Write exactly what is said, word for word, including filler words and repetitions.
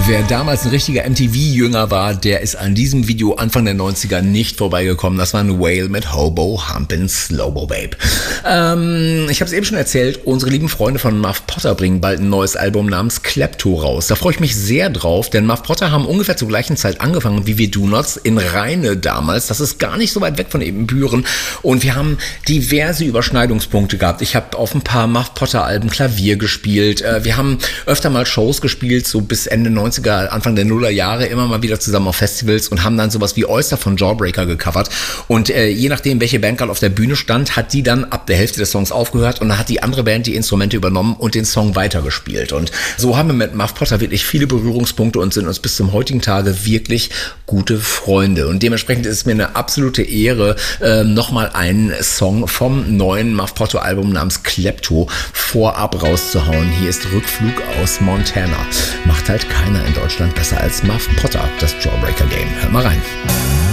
Wer damals ein richtiger M T V-Jünger war, der ist an diesem Video Anfang der neunziger nicht vorbeigekommen. Das war ein Whale mit Hobo Humpin' Slowbo Babe. Ähm, ich habe es eben schon erzählt, unsere lieben Freunde von Muff Potter bringen bald ein neues Album namens Klepto raus. Da freue ich mich sehr drauf, denn Muff Potter haben ungefähr zur gleichen Zeit angefangen wie wir Do-Nots in Rheine damals. Das ist gar nicht so weit weg von Ebenbüren und wir haben diverse Überschneidungspunkte gehabt. Ich habe auf ein paar Muff Potter Alben Klavier gespielt. Wir haben öfter mal Shows gespielt, so bis Ende neunziger, Anfang der Nuller Jahre, immer mal wieder zusammen auf Festivals und haben dann sowas wie Oyster von Jawbreaker gecovert. Und äh, je nachdem, welche Band gerade auf der Bühne stand, hat die dann ab der Hälfte des Songs aufgehört und dann hat die andere Band die Instrumente übernommen und den Song weitergespielt. Und so haben wir mit Muff Potter wirklich viele Berührungspunkte und sind uns bis zum heutigen Tage wirklich gute Freunde. Und dementsprechend ist es mir eine absolute Ehre, äh, nochmal einen Song vom neuen Muff Potter Album namens Klepto vorab rauszuhauen. Hier ist Rückflug aus Montana. Macht halt keiner in Deutschland besser als Muff Potter, das Jawbreaker Game. Hör mal rein.